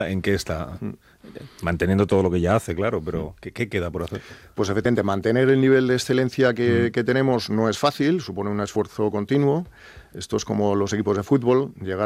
¿En qué está? Manteniendo todo lo que ya hace, claro, pero ¿qué queda por hacer? Pues efectivamente, mantener el nivel de excelencia que tenemos no es fácil, supone un esfuerzo continuo. Esto es como los equipos de fútbol, llegar